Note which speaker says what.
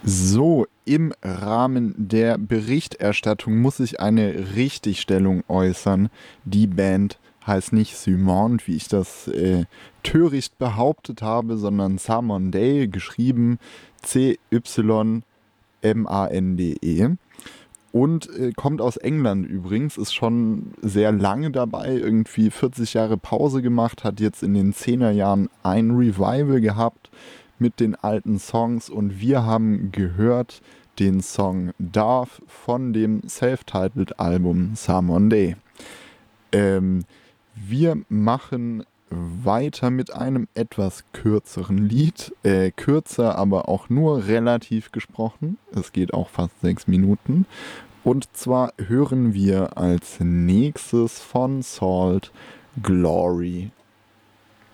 Speaker 1: So, im Rahmen der Berichterstattung muss ich eine Richtigstellung äußern. Die Band heißt nicht Simone, wie ich das töricht behauptet habe, sondern Samonde, geschrieben Cymande. Und kommt aus England übrigens, ist schon sehr lange dabei, irgendwie 40 Jahre Pause gemacht, hat jetzt in den 10er Jahren ein Revival gehabt mit den alten Songs und wir haben gehört den Song Darth von dem Self-Titled Album Samonde. Ähm, Wir machen weiter mit einem etwas kürzeren Lied. Kürzer, aber auch nur relativ gesprochen. Es geht auch fast 6 Minuten. Und zwar hören wir als nächstes von Salt Glory.